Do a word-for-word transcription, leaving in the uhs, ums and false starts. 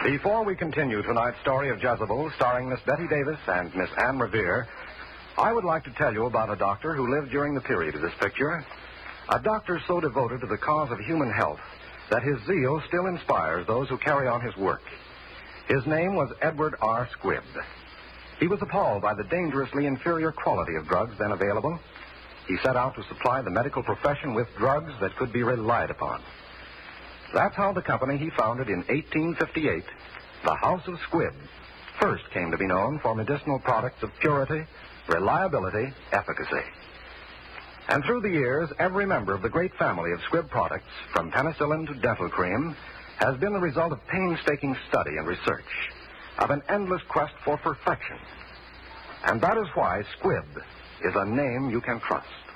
Before we continue tonight's story of Jezebel, starring Miss Betty Davis and Miss Anne Revere, I would like to tell you about a doctor who lived during the period of this picture. A doctor so devoted to the cause of human health that his zeal still inspires those who carry on his work. His name was Edward R. Squibb. He was appalled by the dangerously inferior quality of drugs then available. He set out to supply the medical profession with drugs that could be relied upon. That's how the company he founded in eighteen fifty-eight, the House of Squibb, first came to be known for medicinal products of purity, reliability, efficacy. And through the years, every member of the great family of Squibb products, from penicillin to dental cream, has been the result of painstaking study and research, of an endless quest for perfection. And that is why Squibb is a name you can trust.